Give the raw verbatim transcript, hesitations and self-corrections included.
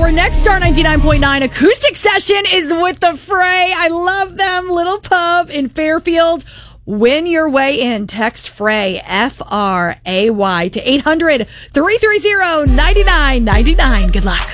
Our next Star ninety-nine point nine acoustic session is with the Fray. I love them. Little pub in Fairfield. Win your way in. Text Fray, F R A Y, to eight hundred, three three zero, nine nine nine nine. Good luck.